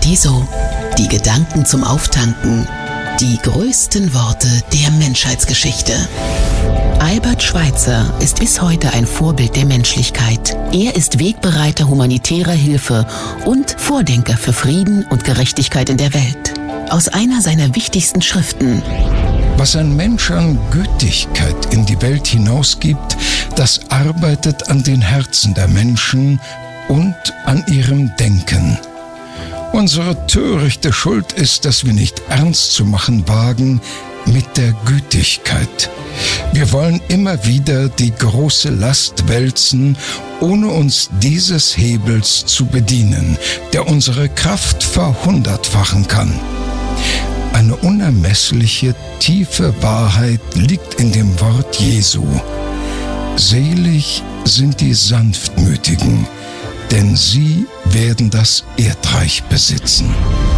Paradiso. Die Gedanken zum Auftanken. Die größten Worte der Menschheitsgeschichte. Albert Schweitzer ist bis heute ein Vorbild der Menschlichkeit. Er ist Wegbereiter humanitärer Hilfe und Vordenker für Frieden und Gerechtigkeit in der Welt. Aus einer seiner wichtigsten Schriften: Was ein Mensch an Gütigkeit in die Welt hinausgibt, das arbeitet an den Herzen der Menschen und an ihrem Denken. Unsere törichte Schuld ist, dass wir nicht ernst zu machen wagen mit der Gütigkeit. Wir wollen immer wieder die große Last wälzen, ohne uns dieses Hebels zu bedienen, der unsere Kraft verhundertfachen kann. Eine unermessliche, tiefe Wahrheit liegt in dem Wort Jesu. Selig sind die Sanftmütigen, denn sie werden das Erdreich besitzen.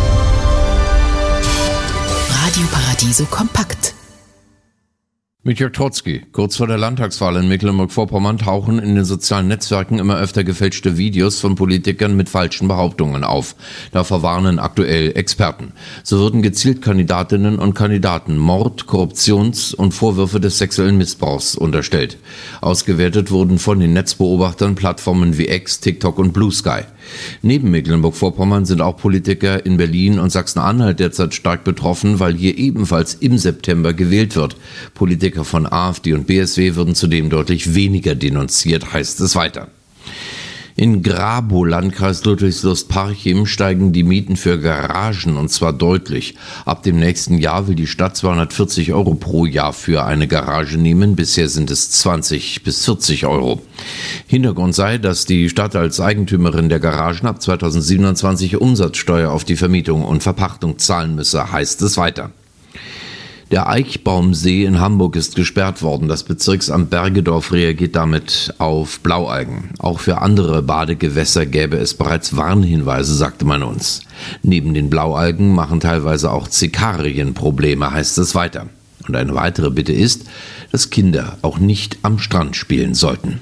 Radio Paradiso kompakt. Mit Jörg Trotzki. Kurz vor der Landtagswahl in Mecklenburg-Vorpommern tauchen in den sozialen Netzwerken immer öfter gefälschte Videos von Politikern mit falschen Behauptungen auf. Davor warnen aktuell Experten. So würden gezielt Kandidatinnen und Kandidaten Mord, Korruptions- und Vorwürfe des sexuellen Missbrauchs unterstellt. Ausgewertet wurden von den Netzbeobachtern Plattformen wie X, TikTok und Blue Sky. Neben Mecklenburg-Vorpommern sind auch Politiker in Berlin und Sachsen-Anhalt derzeit stark betroffen, weil hier ebenfalls im September gewählt wird. Politiker von AfD und BSW würden zudem deutlich weniger denunziert, heißt es weiter. In Grabow, Landkreis Ludwigslust-Parchim, steigen die Mieten für Garagen, und zwar deutlich. Ab dem nächsten Jahr will die Stadt 240 € pro Jahr für eine Garage nehmen. Bisher sind es 20 bis 40 €. Hintergrund sei, dass die Stadt als Eigentümerin der Garagen ab 2027 Umsatzsteuer auf die Vermietung und Verpachtung zahlen müsse, heißt es weiter. Der Eichbaumsee in Hamburg ist gesperrt worden. Das Bezirksamt Bergedorf reagiert damit auf Blaualgen. Auch für andere Badegewässer gäbe es bereits Warnhinweise, sagte man uns. Neben den Blaualgen machen teilweise auch Zikarien Probleme, heißt es weiter. Und eine weitere Bitte ist, dass Kinder auch nicht am Strand spielen sollten.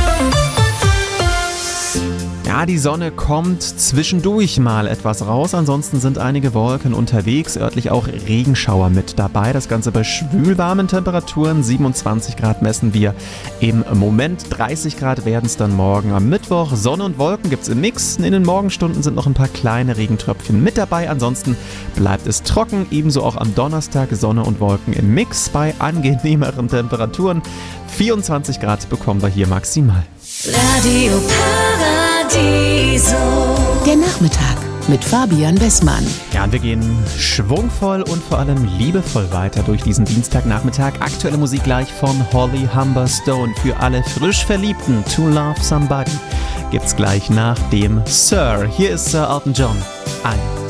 Ja, die Sonne kommt zwischendurch mal etwas raus, ansonsten sind einige Wolken unterwegs, örtlich auch Regenschauer mit dabei. Das Ganze bei schwülwarmen Temperaturen, 27 Grad messen wir im Moment, 30 Grad werden es dann morgen am Mittwoch. Sonne und Wolken gibt es im Mix, in den Morgenstunden sind noch ein paar kleine Regentröpfchen mit dabei, ansonsten bleibt es trocken, ebenso auch am Donnerstag Sonne und Wolken im Mix bei angenehmeren Temperaturen. 24 Grad bekommen wir hier maximal. Radio Paradiso. Der Nachmittag mit Fabian Wessmann. Ja, und wir gehen schwungvoll und vor allem liebevoll weiter durch diesen Dienstagnachmittag. Aktuelle Musik gleich von Holly Humberstone. Für alle frisch Verliebten, To Love Somebody, gibt's gleich nach dem Sir. Hier ist Sir Elton John. 1,